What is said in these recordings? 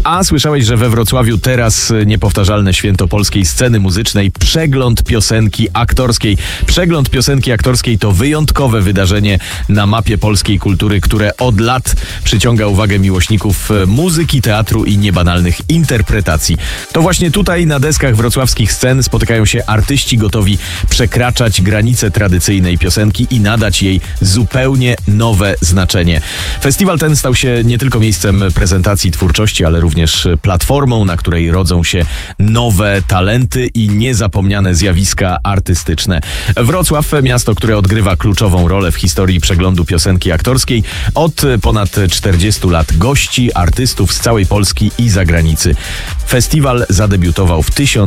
A słyszałeś, że we Wrocławiu teraz niepowtarzalne święto polskiej sceny muzycznej, Przegląd Piosenki Aktorskiej. Przegląd Piosenki Aktorskiej to wyjątkowe wydarzenie na mapie polskiej kultury, które od lat przyciąga uwagę miłośników muzyki, teatru i niebanalnych interpretacji. To właśnie tutaj na deskach wrocławskich scen spotykają się artyści gotowi przekraczać granice tradycyjnej piosenki i nadać jej zupełnie nowe znaczenie. Festiwal ten stał się nie tylko miejscem prezentacji twórczości, ale również platformą, na której rodzą się nowe talenty i niezapomniane zjawiska artystyczne. Wrocław, miasto, które odgrywa kluczową rolę w historii przeglądu piosenki aktorskiej, od ponad 40 lat gości artystów z całej Polski i zagranicy. Festiwal zadebiutował w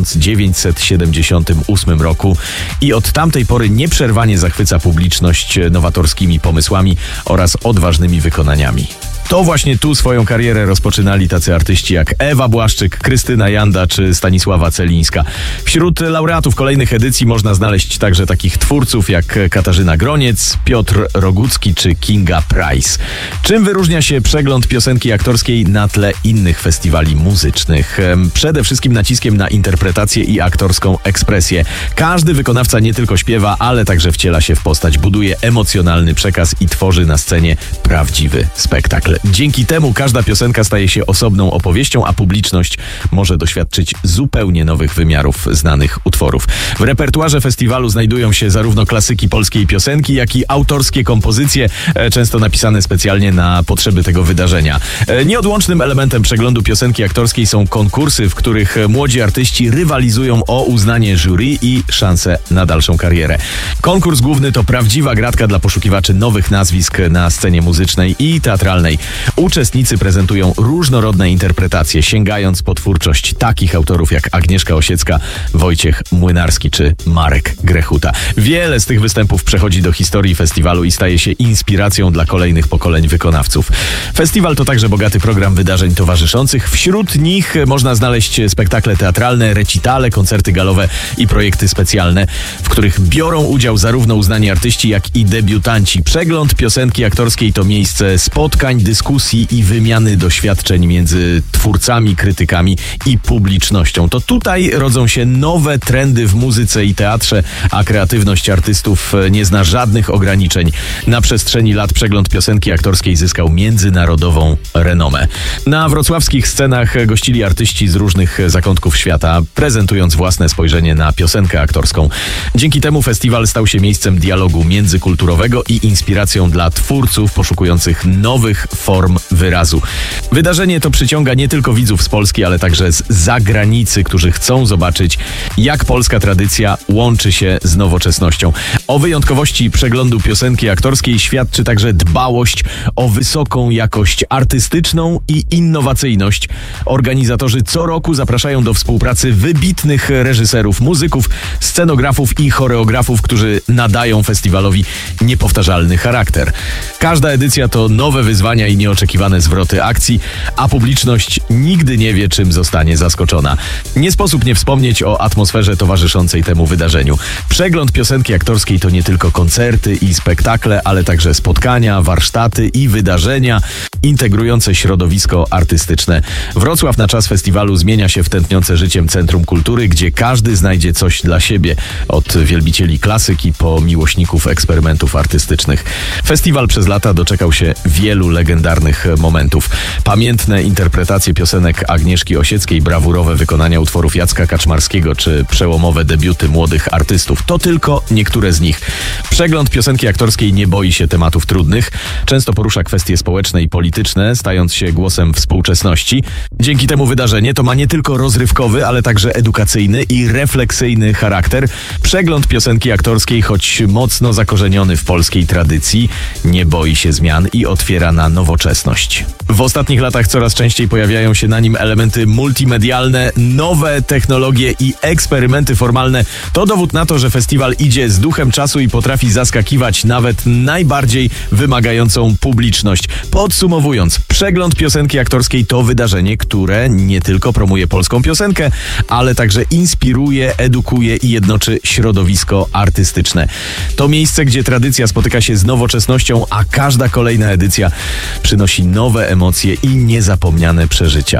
1978 roku i od tamtej pory nieprzerwanie zachwyca publiczność nowatorskimi pomysłami oraz odważnymi wykonaniami. To właśnie tu swoją karierę rozpoczynali tacy artyści jak Ewa Błaszczyk, Krystyna Janda czy Stanisława Celińska. Wśród laureatów kolejnych edycji można znaleźć także takich twórców jak Katarzyna Groniec, Piotr Rogucki czy Kinga Price. Czym wyróżnia się przegląd piosenki aktorskiej na tle innych festiwali muzycznych? Przede wszystkim naciskiem na interpretację i aktorską ekspresję. Każdy wykonawca nie tylko śpiewa, ale także wciela się w postać, buduje emocjonalny przekaz i tworzy na scenie prawdziwy spektakl. Dzięki temu każda piosenka staje się osobną opowieścią, a publiczność może doświadczyć zupełnie nowych wymiarów znanych utworów. W repertuarze festiwalu znajdują się zarówno klasyki polskiej piosenki, jak i autorskie kompozycje, często napisane specjalnie na potrzeby tego wydarzenia. Nieodłącznym elementem przeglądu piosenki aktorskiej są konkursy, w których młodzi artyści rywalizują o uznanie jury i szansę na dalszą karierę. Konkurs główny to prawdziwa gratka dla poszukiwaczy nowych nazwisk na scenie muzycznej i teatralnej. Uczestnicy prezentują różnorodne interpretacje, sięgając po twórczość takich autorów jak Agnieszka Osiecka, Wojciech Młynarski czy Marek Grechuta. Wiele z tych występów przechodzi do historii festiwalu i staje się inspiracją dla kolejnych pokoleń wykonawców. Festiwal to także bogaty program wydarzeń towarzyszących. Wśród nich można znaleźć spektakle teatralne, recitale, koncerty galowe i projekty specjalne, w których biorą udział zarówno uznani artyści, jak i debiutanci. Przegląd piosenki aktorskiej to miejsce spotkań, dyskusji i wymiany doświadczeń między twórcami, krytykami i publicznością. To tutaj rodzą się nowe trendy w muzyce i teatrze, a kreatywność artystów nie zna żadnych ograniczeń. Na przestrzeni lat przegląd piosenki aktorskiej zyskał międzynarodową renomę. Na wrocławskich scenach gościli artyści z różnych zakątków świata, prezentując własne spojrzenie na piosenkę aktorską. Dzięki temu festiwal stał się miejscem dialogu międzykulturowego i inspiracją dla twórców poszukujących nowych form wyrazu. Wydarzenie to przyciąga nie tylko widzów z Polski, ale także z zagranicy, którzy chcą zobaczyć, jak polska tradycja łączy się z nowoczesnością. O wyjątkowości przeglądu piosenki aktorskiej świadczy także dbałość o wysoką jakość artystyczną i innowacyjność. Organizatorzy co roku zapraszają do współpracy wybitnych reżyserów, muzyków, scenografów i choreografów, którzy nadają festiwalowi niepowtarzalny charakter. Każda edycja to nowe wyzwania i nieoczekiwane zwroty akcji, a publiczność nigdy nie wie, czym zostanie zaskoczona. Nie sposób nie wspomnieć o atmosferze towarzyszącej temu wydarzeniu. Przegląd piosenki aktorskiej to nie tylko koncerty i spektakle, ale także spotkania, warsztaty i wydarzenia integrujące środowisko artystyczne. Wrocław na czas festiwalu zmienia się w tętniące życiem centrum kultury, gdzie każdy znajdzie coś dla siebie, od wielbicieli klasyki po miłośników eksperymentów artystycznych. Festiwal przez lata doczekał się wielu legendarnych momentów. Pamiętne interpretacje piosenek Agnieszki Osieckiej, brawurowe wykonania utworów Jacka Kaczmarskiego czy przełomowe debiuty młodych artystów to tylko niektóre z nich. Przegląd piosenki aktorskiej nie boi się tematów trudnych, często porusza kwestie społeczne i polityczne, stając się głosem współczesności. Dzięki temu wydarzenie to ma nie tylko rozrywkowy, ale także edukacyjny i refleksyjny charakter. Przegląd piosenki aktorskiej, choć mocno zakorzeniony w polskiej tradycji, nie boi się zmian i otwiera na nowoczesność. W ostatnich latach coraz częściej pojawiają się na nim elementy multimedialne, nowe technologie i eksperymenty formalne. To dowód na to, że festiwal idzie z duchem czasu i potrafi zaskakiwać nawet najbardziej wymagającą publiczność. Podsumowując, przegląd piosenki aktorskiej to wydarzenie, które nie tylko promuje polską piosenkę, ale także inspiruje, edukuje i jednoczy środowisko artystyczne. To miejsce, gdzie tradycja spotyka się z nowoczesnością, a każda kolejna edycja przynosi nowe emocje i niezapomniane przeżycia.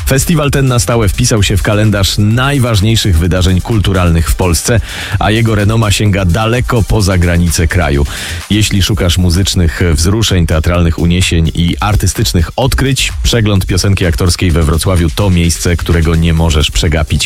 Festiwal ten na stałe wpisał się w kalendarz najważniejszych wydarzeń kulturalnych w Polsce, a jego renoma sięga daleko poza granice kraju. Jeśli szukasz muzycznych wzruszeń, teatralnych uniesień i artystycznych odkryć, przegląd piosenki aktorskiej we Wrocławiu to miejsce, którego nie możesz przegapić.